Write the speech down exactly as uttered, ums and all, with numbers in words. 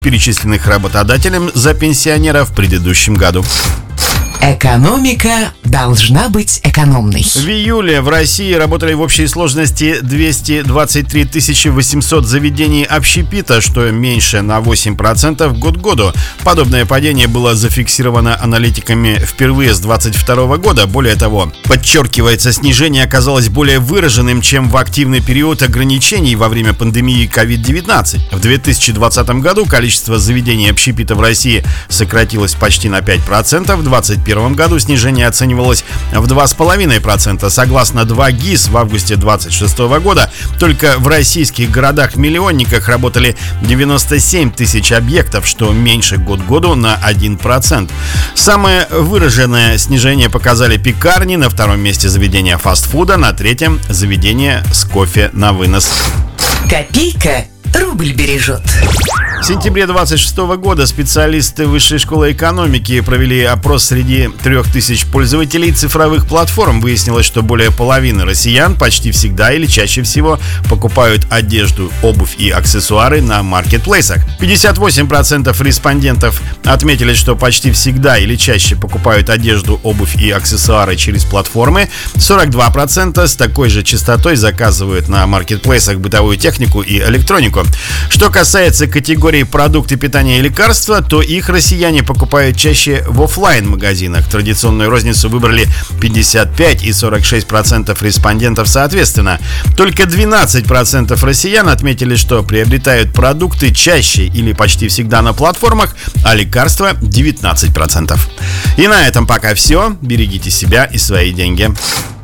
перечисленных работодателем за пенсионера в предыдущем году. Экономика должна быть экономной. В июле в России работали в общей сложности двести двадцать три тысячи восемьсот заведений общепита, что меньше на восемь процентов год к году. Подобное падение было зафиксировано аналитиками впервые с двадцать второго года. Более того, подчеркивается, снижение оказалось более выраженным, чем в активный период ограничений во время пандемии ковид девятнадцать. В две тысячи двадцатом году количество заведений общепита в России сократилось почти на пять процентов. В двадцать первом году снижение оценивалось в два с половиной процента. Согласно два ГИС, в августе двадцать шестого года только в российских городах-миллионниках работали девяносто семь тысяч объектов, что меньше год к году на один процент. Самое выраженное снижение показали пекарни, на втором месте заведения фастфуда, на третьем заведение с кофе на вынос. Копейка рубль бережет. В сентябре двадцать шестого года специалисты Высшей школы экономики провели опрос среди трех тысяч пользователей цифровых платформ. Выяснилось, что более половины россиян почти всегда или чаще всего покупают одежду, обувь и аксессуары на маркетплейсах. пятьдесят восемь процентов респондентов отметили, что почти всегда или чаще покупают одежду, обувь и аксессуары через платформы. сорок два процента с такой же частотой заказывают на маркетплейсах бытовую технику и электронику. Что касается категории продукты питания и лекарства, то их россияне покупают чаще в офлайн-магазинах. Традиционную розницу выбрали пятьдесят пять и сорок шесть процентов респондентов соответственно. Только двенадцать процентов россиян отметили, что приобретают продукты чаще или почти всегда на платформах, а лекарства девятнадцать процентов. И на этом пока все. Берегите себя и свои деньги.